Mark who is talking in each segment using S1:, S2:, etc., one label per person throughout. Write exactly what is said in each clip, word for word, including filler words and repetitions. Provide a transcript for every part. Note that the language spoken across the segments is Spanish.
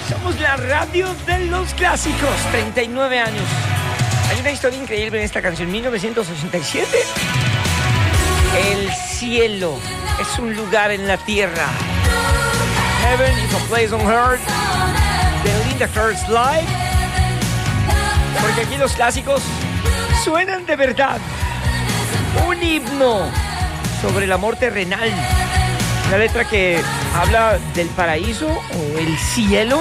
S1: Somos la radio de los clásicos, treinta y nueve años. Hay una historia increíble en esta canción, mil novecientos ochenta y siete. El cielo es un lugar en la tierra. Heaven is a place on earth. De Linda First Live. Porque aquí los clásicos suenan de verdad. Un himno sobre el amor terrenal. Una letra que habla del paraíso o el cielo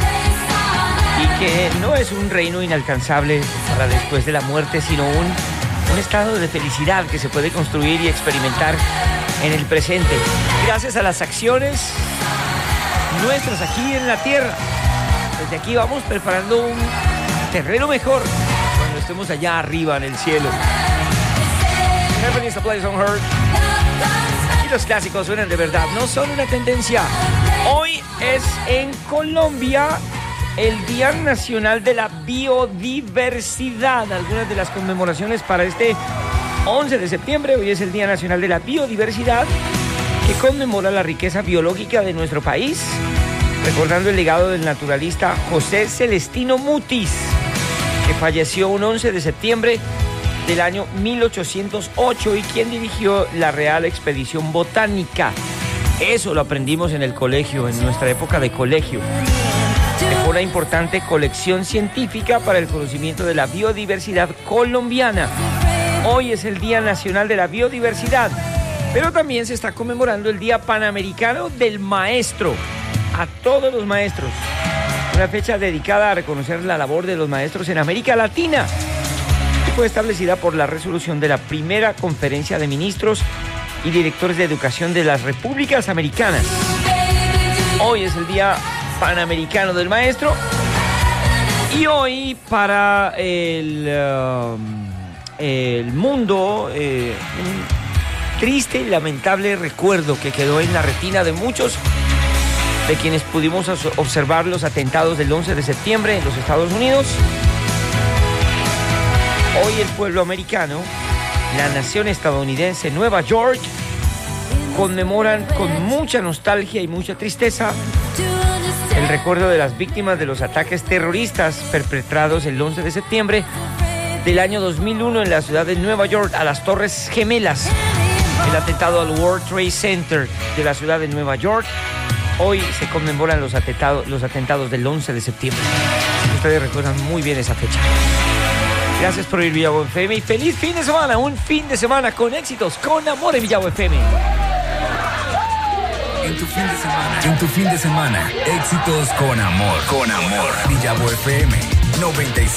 S1: y que no es un reino inalcanzable para después de la muerte, sino un, un estado de felicidad que se puede construir y experimentar en el presente gracias a las acciones nuestras aquí en la tierra. Desde aquí vamos preparando un terreno mejor cuando estemos allá arriba en el cielo. Heaven is a place on earth. Los clásicos suenan de verdad, no son una tendencia. Hoy es en Colombia el Día Nacional de la Biodiversidad. Algunas de las conmemoraciones para este once de septiembre. Hoy es el Día Nacional de la Biodiversidad, que conmemora la riqueza biológica de nuestro país, recordando el legado del naturalista José Celestino Mutis, que falleció un once de septiembre del año mil ochocientos ocho y quien dirigió la Real Expedición Botánica. Eso lo aprendimos en el colegio, en nuestra época de colegio. Dejó una importante colección científica para el conocimiento de la biodiversidad colombiana. Hoy es el Día Nacional de la Biodiversidad, pero también se está conmemorando el Día Panamericano del Maestro. A todos los maestros. Una fecha dedicada a reconocer la labor de los maestros en América Latina. Fue establecida por la resolución de la primera conferencia de ministros y directores de educación de las repúblicas americanas. Hoy es el Día Panamericano del Maestro y hoy para el, uh, el mundo eh, un triste y lamentable recuerdo que quedó en la retina de muchos de quienes pudimos observar los atentados del once de septiembre en los Estados Unidos. Hoy el pueblo americano, la nación estadounidense, Nueva York, conmemoran con mucha nostalgia y mucha tristeza el recuerdo de las víctimas de los ataques terroristas perpetrados el once de septiembre del año dos mil uno en la ciudad de Nueva York a las Torres Gemelas, el atentado al World Trade Center de la ciudad de Nueva York. Hoy se conmemoran los atentados, los atentados del once de septiembre. Ustedes recuerdan muy bien esa fecha. Gracias por ir Villavo F M y feliz fin de semana, un fin de semana con éxitos, con amor en Villavo F M.
S2: En tu fin de semana, en tu fin de semana, éxitos con amor, con amor. Villavo F M noventa y cinco.